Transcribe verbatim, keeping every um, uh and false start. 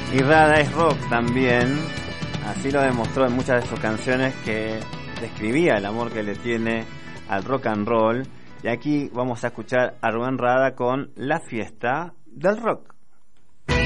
Y Rada es rock también, así lo demostró en muchas de sus canciones, que describía el amor que le tiene al rock and roll. Y aquí vamos a escuchar a Rubén Rada con La Fiesta del Rock.